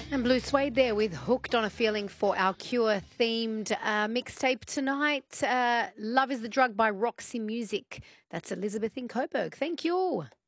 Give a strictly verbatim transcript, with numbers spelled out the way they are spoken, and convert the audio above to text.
And Blue Suede there with Hooked on a Feeling for our Cure themed uh, mixtape tonight. Uh, Love is the Drug by Roxy Music. That's Elizabeth in Coburg. Thank you.